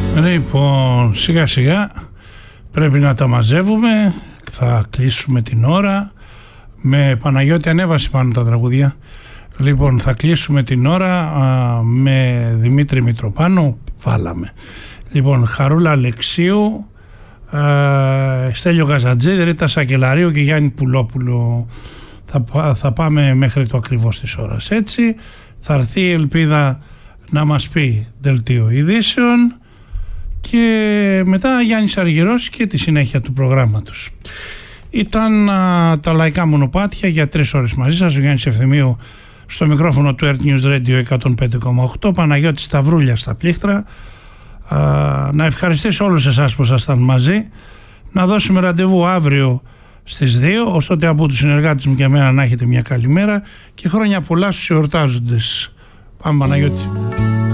Λοιπόν, σιγά σιγά πρέπει να τα μαζεύουμε. Θα κλείσουμε την ώρα. Με Παναγιώτη ανέβασε πάνω τα τραγούδια. Λοιπόν, θα κλείσουμε την ώρα με Δημήτρη Μητροπάνο. Βάλαμε. Λοιπόν, Χαρούλα Αλεξίου, Στέλιο Καζατζίδη, Ρίτα Σακελαρίου και Γιάννη Πουλόπουλο. Θα πάμε μέχρι το ακριβώς της ώρας. Έτσι θα έρθει η Ελπίδα να μας πει δελτίο ειδήσεων και μετά Γιάννης Αργυρός και τη συνέχεια του προγράμματος. Ήταν τα λαϊκά μονοπάτια για 3 ώρες μαζί σας. Ο Γιάννης Ευθυμίου στο μικρόφωνο του Earth News Radio 105,8. Παναγιώτης Σταυρούλια στα πλήκτρα. Να ευχαριστήσω όλους εσάς που ήσασταν μαζί. Να δώσουμε ραντεβού αύριο στις 2. Ως τότε από τους συνεργάτες μου και εμένα να έχετε μια καλή μέρα και χρόνια πολλά στους εορτάζοντες. Πάμε Παναγιώτη.